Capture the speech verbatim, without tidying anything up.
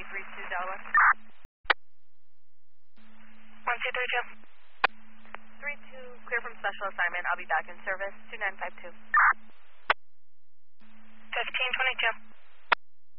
three two Delaware. one two three two. three two, clear from special assignment. I'll be back in service. two nine five two. fifteen twenty-two.